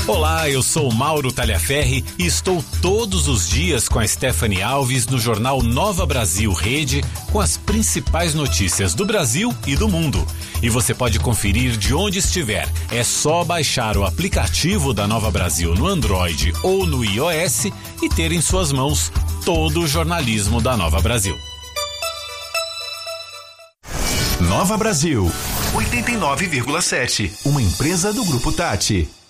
Olá, eu sou Mauro Talhaferri e estou todos os dias com a Stephanie Alves no jornal Nova Brasil Rede com as principais notícias do Brasil e do mundo. E você pode conferir de onde estiver. É só baixar o aplicativo da Nova Brasil no Android ou no iOS e ter em suas mãos todo o jornalismo da Nova Brasil. Nova Brasil 89,7, uma empresa do Grupo Tati.